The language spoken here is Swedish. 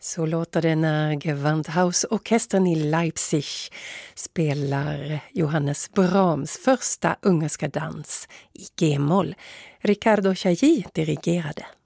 Så låter det när Gewandhausorkestern i Leipzig spelar Johannes Brahms första ungerska dans i G-moll. Riccardo Chailly dirigerade.